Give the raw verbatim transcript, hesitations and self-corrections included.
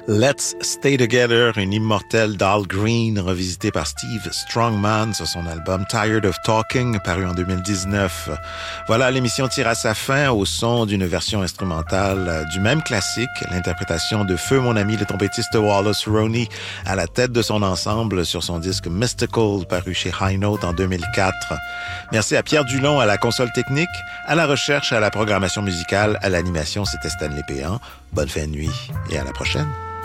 Let's Stay Together, une immortelle Dal Green revisitée par Steve Strongman sur son album Tired of Talking, paru en deux mille dix-neuf. Voilà, l'émission tire à sa fin au son d'une version instrumentale du même classique, l'interprétation de Feu mon ami le trompettiste Wallace Roney à la tête de son ensemble sur son disque Mystical, paru chez High Note en deux mille quatre. Merci à Pierre Dulon à la console technique, à la recherche, à la programmation musicale, à l'animation, c'était Stanley Péan. Bonne fin de nuit et à la prochaine.